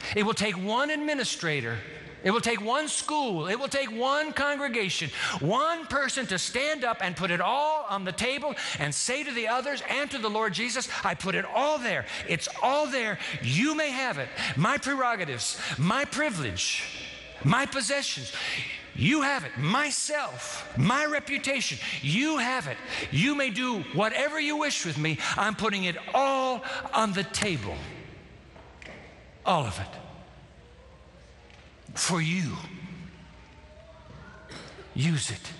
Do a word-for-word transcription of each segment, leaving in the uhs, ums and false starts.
It will take one administrator. It will take one school. It will take one congregation, one person to stand up and put it all on the table and say to the others and to the Lord Jesus, I put it all there. It's all there. You may have it. My prerogatives, my privilege, my possessions. You have it. Myself, my reputation. You have it. You may do whatever you wish with me. I'm putting it all on the table. All of it. For you. Use it.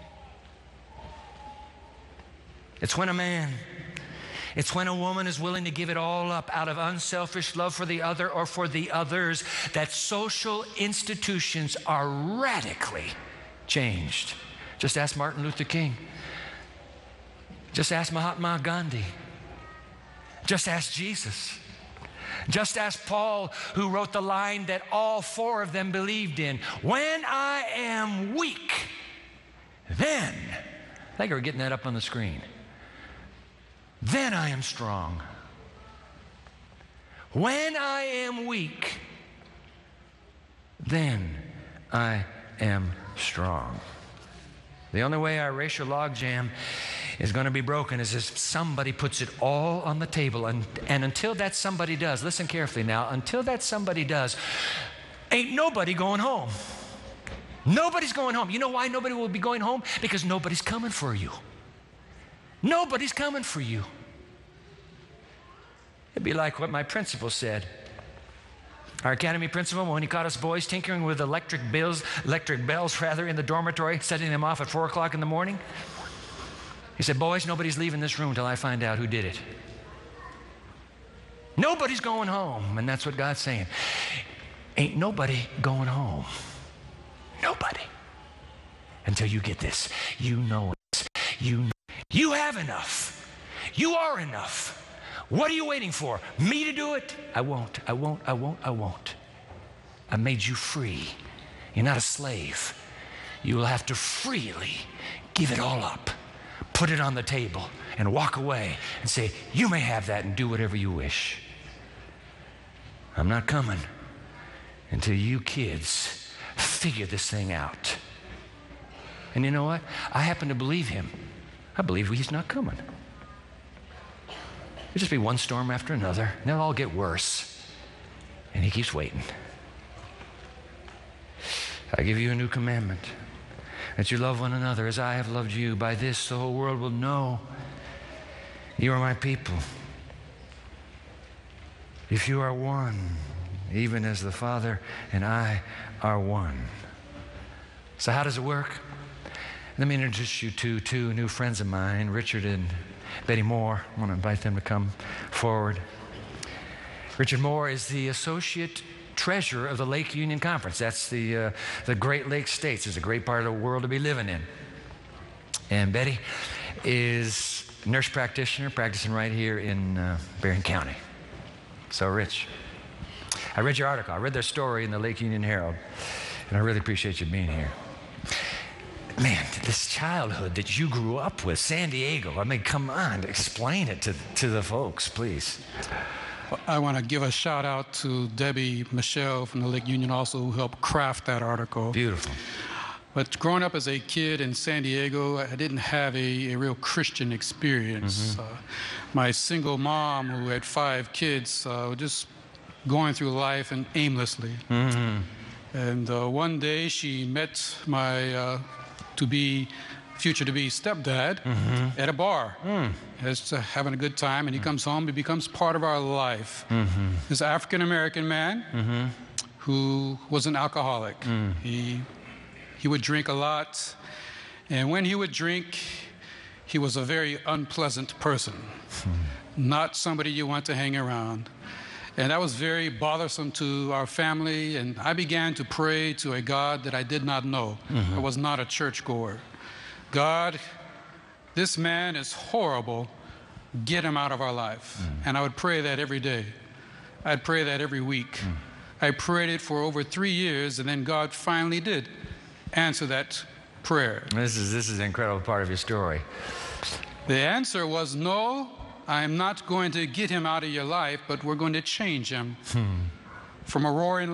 It's when a man, it's when a woman is willing to give it all up out of unselfish love for the other or for the others that social institutions are radically changed. Just ask Martin Luther King. Just ask Mahatma Gandhi. Just ask Jesus. Just ask Paul, who wrote the line that all four of them believed in. When I am weak, then, I think we're getting that up on the screen. Then I am strong. When I am weak, then I am strong. The only way our racial logjam is going to be broken is if somebody puts it all on the table. And, and until that somebody does, listen carefully now, until that somebody does, ain't nobody going home. Nobody's going home. You know why nobody will be going home? Because nobody's coming for you. Nobody's coming for you. It'd be like what my principal said. Our academy principal, when he caught us boys tinkering with electric bells, electric bells rather, in the dormitory, setting them off at four o'clock in the morning. He said, boys, nobody's leaving this room till I find out who did it. Nobody's going home. And that's what God's saying. Ain't nobody going home. Nobody. Until you get this. You know it. You know. You have enough. You are enough. What are you waiting for? Me to do it? I won't. I won't. I won't. I won't. I made you free. You're not a slave. You will have to freely give it all up. Put it on the table and walk away and say, you may have that and do whatever you wish. I'm not coming until you kids figure this thing out. And you know what? I happen to believe him. I believe he's not coming. It'll just be one storm after another, and they'll all get worse. And he keeps waiting. I give you a new commandment, that you love one another as I have loved you. By this, the whole world will know you are my people. If you are one, even as the Father and I are one. So how does it work? Let me introduce you to two new friends of mine, Richard and Betty Moore. I want to invite them to come forward. Richard Moore is the associate treasurer of the Lake Union Conference. That's the, uh, the Great Lakes states. It's a great part of the world to be living in. And Betty is a nurse practitioner practicing right here in uh, Berrien County. So, Rich, I read your article. I read their story in the Lake Union Herald, and I really appreciate you being here. Man, this childhood that you grew up with, San Diego, I mean, come on, explain it to, to the folks, please. I want to give a shout out to Debbie Michelle from the Lake Union also, who helped craft that article. Beautiful. But growing up as a kid in San Diego, I didn't have a, a real Christian experience. Mm-hmm. Uh, my single mom, who had five kids, uh, just going through life and aimlessly. Mm-hmm. And uh, one day she met my uh, to-be, future-to-be stepdad mm-hmm. at a bar. Mm. Just uh, having a good time, and he comes home, he becomes part of our life. Mm-hmm. This African-American man mm-hmm. who was an alcoholic. Mm. He, he would drink a lot, and when he would drink, he was a very unpleasant person, mm. not somebody you want to hang around. And that was very bothersome to our family, and I began to pray to a God that I did not know. Mm-hmm. I was not a churchgoer. God, this man is horrible. Get him out of our life. Mm. And I would pray that every day. I'd pray that every week. Mm. I prayed it for over three years, and then God finally did answer that prayer. This is, this is an incredible part of your story. The answer was no. I'm not going to get him out of your life, but we're going to change him. Hmm. from a roaring